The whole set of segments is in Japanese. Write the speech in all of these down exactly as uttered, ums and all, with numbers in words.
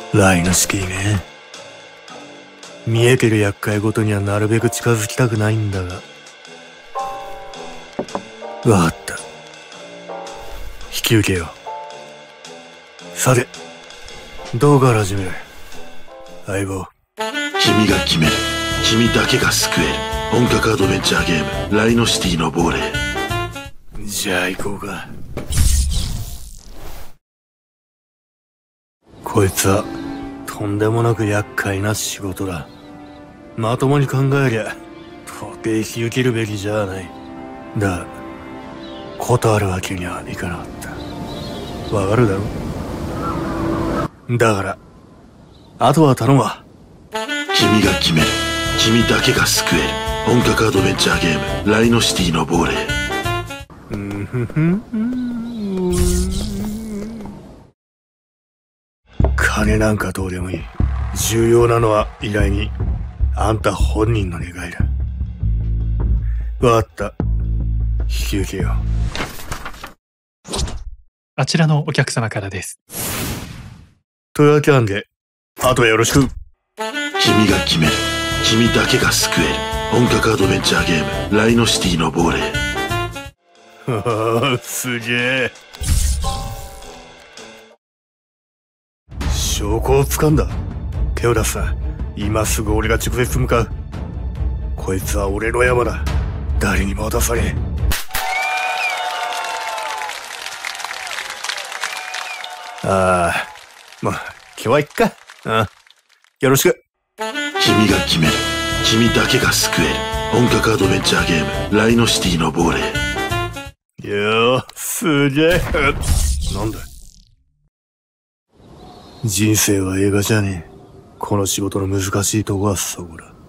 ライノシティね。見えてる厄介ごとにはなるべく近づきたくないんだが。わかった。引き受けよう。さて、どうから始める？相棒。 君が決める。君だけが救える。本格アドベンチャーゲーム、ライノシティの亡霊。 じゃあ行こうか。こいつはとんでもなく厄介な仕事だ。まともに考えりゃ到底引き受けるべきじゃない。だが断るわけにはいかなかった。わかるだろ。だからあとは頼むわ。 君が決める。君だけが救える。本格アドベンチャーゲーム、ライノシティの亡霊。 うんふふん。金なんかどうでもいい。重要なのは依頼人、あんた本人の願いだ。わかった。引き受けよう。 あちらのお客様からです。 というわけなんで、あとはよろしく。 君が決める。君だけが救える。本格アドベンチャーゲーム、ライノシティの亡霊。 はあ、すげえ。証拠を掴んだ。手を出すな。今すぐ俺が直接向かう。こいつは俺の山だ。誰にも渡されん。ああ、まあ、今日はいっか。ああ、よろしく。 君が決める。君だけが救える。本格アドベンチャーゲーム、ライノシティの亡霊。 よー、すげえ。なんだ。人生は映画じゃねえ。この仕事の難しいとこはそこだ。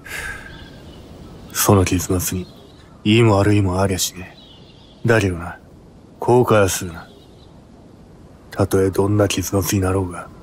その結末にいいも悪いもありゃしねえ。だけどな、後悔はするな。たとえどんな結末になろうが。